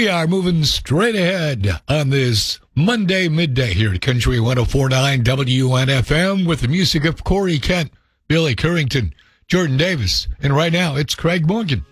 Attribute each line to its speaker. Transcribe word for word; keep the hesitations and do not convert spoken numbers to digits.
Speaker 1: We are moving straight ahead on this Monday midday here at Country one oh four point nine W N F M with the music of Corey Kent, Billy Currington, Jordan Davis, and right now it's Craig Morgan.